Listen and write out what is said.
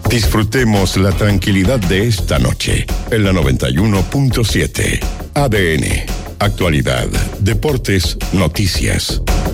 Disfrutemos la tranquilidad de esta noche en la 91.7. ADN, actualidad, deportes, noticias.